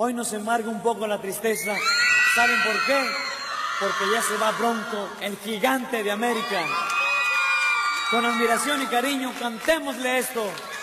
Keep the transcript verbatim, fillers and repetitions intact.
Hoy nos embarga un poco la tristeza. ¿Saben por qué? Porque ya se va Bronco, el gigante de América. Con admiración y cariño, cantémosle esto.